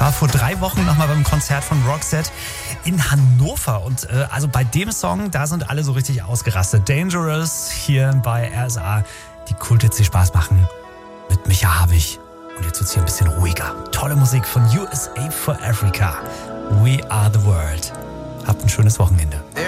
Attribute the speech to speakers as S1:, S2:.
S1: war vor 3 Wochen nochmal beim Konzert von Roxette in Hannover. Und also bei dem Song, da sind alle so richtig ausgerastet. Dangerous hier bei RSA. Die Kulthits, die Spaß machen mit Micha Habich. Und jetzt wird's hier ein bisschen ruhiger. Tolle Musik von USA for Africa. We are the world. Habt ein schönes Wochenende.